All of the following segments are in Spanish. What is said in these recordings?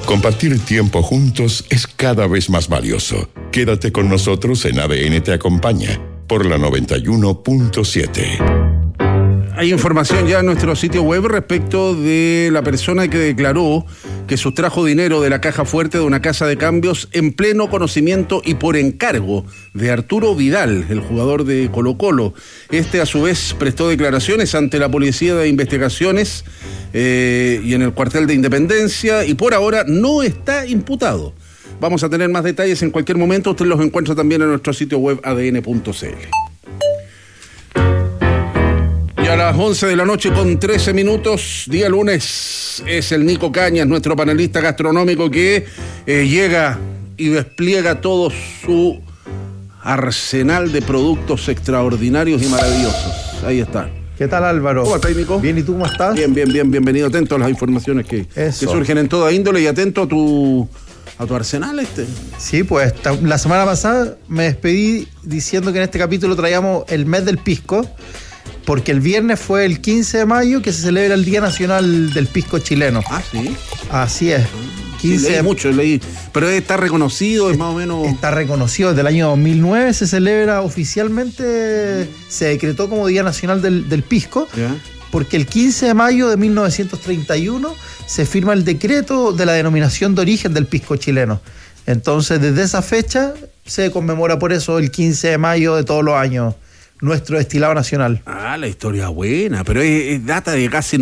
Compartir tiempo juntos es cada vez más valioso. Quédate con nosotros en ADN Te Acompaña por la 91.7. Hay información ya en nuestro sitio web respecto de la persona que declaró que sustrajo dinero de la caja fuerte de una casa de cambios en pleno conocimiento y por encargo de Arturo Vidal, el jugador de Colo-Colo. Este a su vez prestó declaraciones ante la Policía de Investigaciones y en el cuartel de Independencia y por ahora no está imputado. Vamos a tener más detalles en cualquier momento. Usted los encuentra también en nuestro sitio web adn.cl. A las 11 de la noche con 13 minutos, día lunes, es el Nico Cañas, nuestro panelista gastronómico que llega y despliega todo su arsenal de productos extraordinarios y maravillosos. Ahí está. ¿Qué tal, Álvaro? ¿Cómo estás, Nico? Bien, ¿y tú cómo estás? Bien, bienvenido. Atento a las informaciones que surgen en toda índole y atento a tu arsenal Sí, pues la semana pasada me despedí diciendo que en este capítulo traíamos el mes del pisco, porque el viernes fue el 15 de mayo que se celebra el Día Nacional del Pisco Chileno. Ah, ¿sí? Así es. 15 sí, leí. Pero está reconocido, es más o menos... Está reconocido. Desde el año 2009 se celebra oficialmente, se decretó como Día Nacional del Pisco, ¿ya? Porque el 15 de mayo de 1931 se firma el decreto de la denominación de origen del pisco chileno. Entonces, desde esa fecha se conmemora por eso el 15 de mayo de todos los años nuestro destilado nacional. Ah, la historia buena, pero es data de casi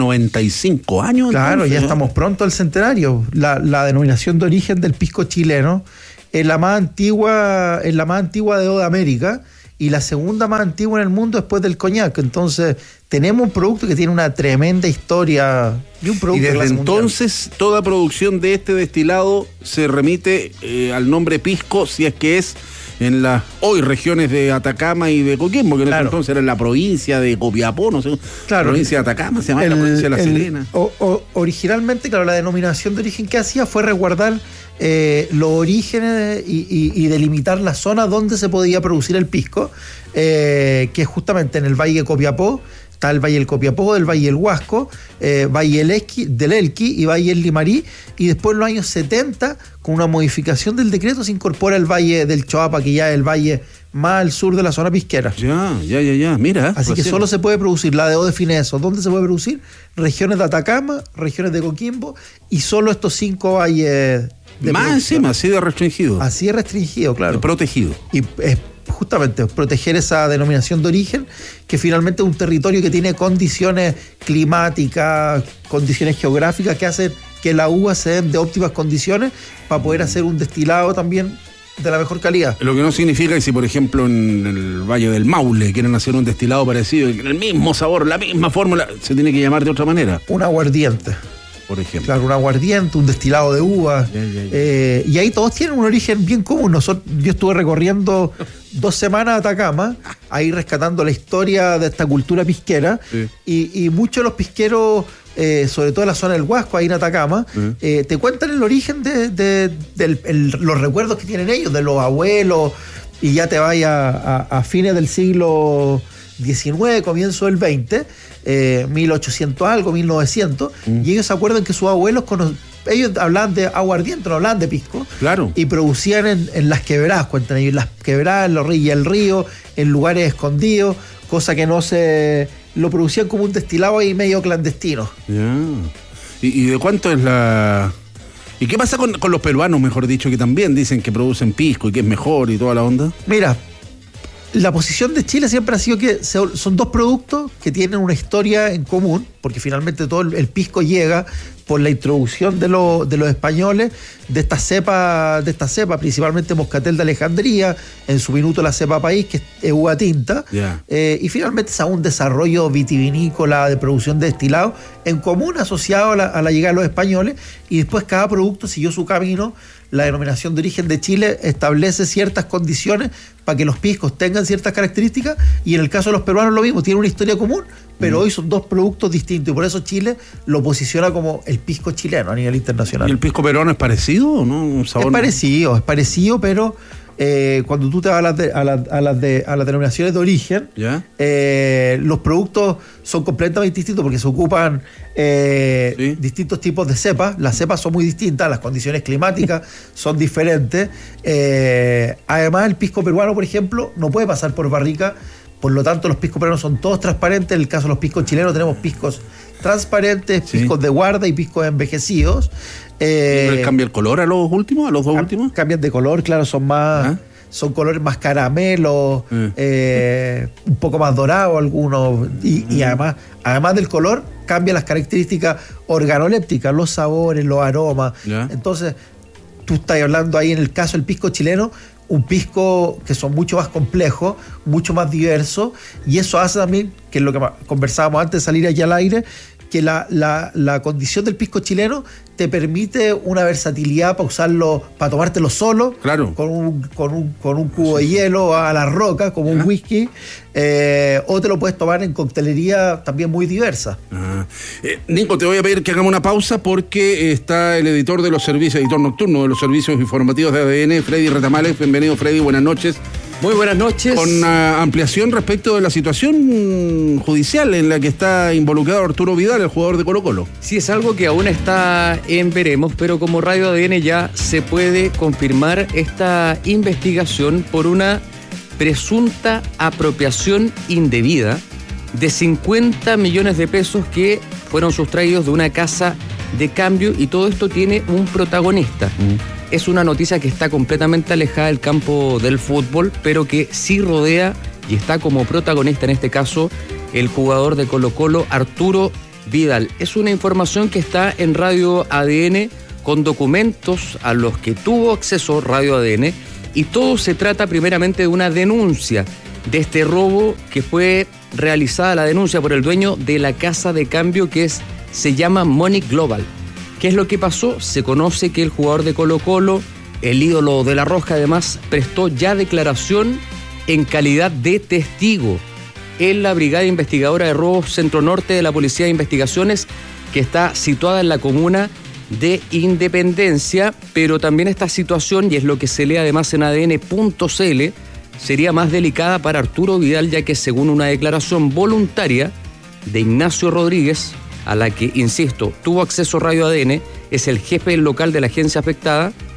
95 años. Claro, entonces, ya estamos pronto al centenario. La denominación de origen del pisco chileno es la más antigua de toda América y la segunda más antigua en el mundo después del coñac. Entonces, tenemos un producto que tiene una tremenda historia y un producto y desde entonces mundial. Toda producción de este destilado se remite al nombre pisco, si es que es en las hoy regiones de Atacama y de Coquimbo, que en ese entonces era en la provincia de Copiapó, no sé, claro, provincia de Atacama, se llama la provincia de La Serena. Originalmente, claro, la denominación de origen que hacía fue resguardar los orígenes y delimitar la zona donde se podía producir el pisco, que es justamente en el Valle de Copiapó. Está el Valle del Copiapó, el Valle del Huasco, Valle del Elqui y Valle del Limarí, y después en los años 70, con una modificación del decreto, se incorpora el Valle del Choapa, que ya es el valle más al sur de la zona pisquera. Ya, mira. Así que solo se puede producir, la DO define eso. ¿Dónde se puede producir? Regiones de Atacama, regiones de Coquimbo, y solo estos 5 valles de más encima, así de restringido. Así de restringido, claro. De protegido. Y justamente proteger esa denominación de origen, que finalmente es un territorio que tiene condiciones climáticas, condiciones geográficas que hacen que la uva se den de óptimas condiciones para poder hacer un destilado también de la mejor calidad. Lo que no significa que si, por ejemplo, en el Valle del Maule quieren hacer un destilado parecido, el mismo sabor, la misma fórmula, se tiene que llamar de otra manera. Un aguardiente. Por ejemplo. Claro, un aguardiente, un destilado de uva. Y ahí todos tienen un origen bien común. Yo estuve recorriendo 2 semanas a Atacama, ahí rescatando la historia de esta cultura pisquera, y muchos de los pisqueros, sobre todo en la zona del Huasco, ahí en Atacama, te cuentan el origen de los recuerdos que tienen ellos, de los abuelos, y ya te vayas a fines del siglo XIX, comienzo del XX, 1800 algo, 1900, y ellos se acuerdan que sus abuelos ellos hablaban de aguardiente, no hablaban de pisco, claro, y producían en las quebradas, cuentan ellos, las quebradas, en los ríos y el río, en lugares escondidos, cosa que no se lo producían como un destilado ahí medio clandestino. Ya. ¿Y de cuánto es la...? ¿Y qué pasa con los peruanos, mejor dicho, que también dicen que producen pisco y que es mejor y toda la onda? Mira, la posición de Chile siempre ha sido que son 2 productos que tienen una historia en común, porque finalmente todo el pisco llega por la introducción de los españoles de esta cepa, principalmente Moscatel de Alejandría, en su minuto la cepa país, que es uva tinta, y finalmente es un desarrollo vitivinícola de producción de destilado en común asociado a la llegada de los españoles, y después cada producto siguió su camino. La denominación de origen de Chile establece ciertas condiciones para que los piscos tengan ciertas características, y en el caso de los peruanos lo mismo, tienen una historia común, pero hoy son 2 productos distintos, y por eso Chile lo posiciona como el pisco chileno a nivel internacional. ¿Y el pisco peruano es parecido o no? ¿Un sabor? Es parecido, pero cuando tú te vas a las denominaciones de origen, ¿ya? Los productos son completamente distintos porque se ocupan Sí. distintos tipos de cepas. Las cepas son muy distintas, las condiciones climáticas son diferentes. Además, el pisco peruano, por ejemplo, no puede pasar por barrica. Por lo tanto, los piscos peruanos son todos transparentes. En el caso de los piscos chilenos tenemos piscos transparentes, Sí. piscos de guarda y piscos envejecidos. ¿Pero cambia el color a los últimos, a los dos últimos? Cambian de color, claro, son más... ¿Ah? Son colores más caramelos, un poco más dorados algunos, y además del color, cambian las características organolépticas, los sabores, los aromas. Ya. Entonces, tú estás hablando ahí en el caso del pisco chileno, un pisco que son mucho más complejos, mucho más diversos, y eso hace también, que es lo que conversábamos antes de salir aquí al aire, que la condición del pisco chileno te permite una versatilidad para usarlo, para tomártelo solo, Claro. con un cubo de hielo a la roca, como un whisky, o te lo puedes tomar en coctelería también muy diversa. Ah. Nico, te voy a pedir que hagamos una pausa porque está el editor nocturno de los servicios informativos de ADN, Freddy Retamales. Bienvenido, Freddy, buenas noches. Muy buenas noches. Con ampliación respecto de la situación judicial en la que está involucrado Arturo Vidal, el jugador de Colo-Colo. Sí, es algo que aún está en veremos, pero como Radio ADN ya se puede confirmar esta investigación por una presunta apropiación indebida de 50 millones de pesos que fueron sustraídos de una casa de cambio, y todo esto tiene un protagonista. Es una noticia que está completamente alejada del campo del fútbol, pero que sí rodea y está como protagonista en este caso el jugador de Colo-Colo, Arturo Vidal. Es una información que está en Radio ADN con documentos a los que tuvo acceso Radio ADN, y todo se trata primeramente de una denuncia de este robo que fue realizada, la denuncia por el dueño de la casa de cambio que se llama Money Global. ¿Qué es lo que pasó? Se conoce que el jugador de Colo-Colo, el ídolo de La Roja, además, prestó ya declaración en calidad de testigo en la Brigada Investigadora de Robos Centro Norte de la Policía de Investigaciones, que está situada en la comuna de Independencia. Pero también esta situación, y es lo que se lee además en ADN.cl, sería más delicada para Arturo Vidal, ya que según una declaración voluntaria de Ignacio Rodríguez, a la que, insisto, tuvo acceso Radio ADN, es el jefe local de la agencia afectada,